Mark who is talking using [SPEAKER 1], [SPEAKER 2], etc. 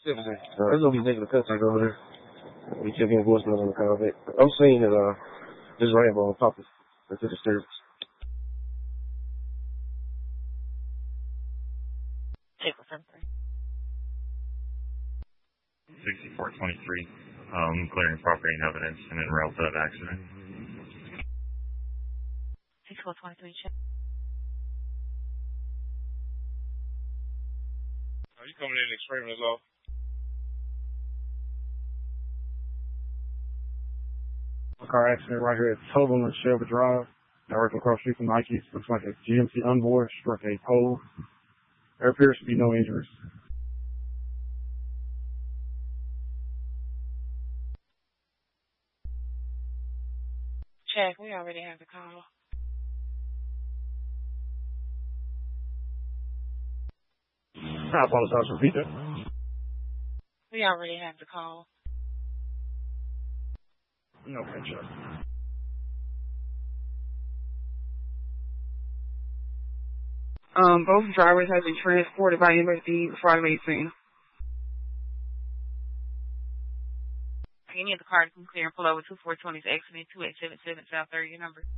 [SPEAKER 1] There's gonna be negative contact over there. We check in voicemail on the call back. I'm seeing that this rainbow on top of the disturbance.
[SPEAKER 2] Check with them.
[SPEAKER 3] 6423, clearing property and evidence and en route to that accident.
[SPEAKER 2] 6423, check.
[SPEAKER 4] Are you coming in extremely low?
[SPEAKER 5] A car accident right here at Tobin with Shelby Drive. Directly across the street from Nike's. Looks like a GMC Envoy struck a pole. There appears to be no injuries.
[SPEAKER 2] Check, we already have the call.
[SPEAKER 5] I apologize, repeat that.
[SPEAKER 2] We already have the call.
[SPEAKER 5] Okay, sure.
[SPEAKER 6] Both drivers have been transported by MSD before I made scene.
[SPEAKER 2] You need the car to come clear and pull over 2420's accident 2877 South 30, your number.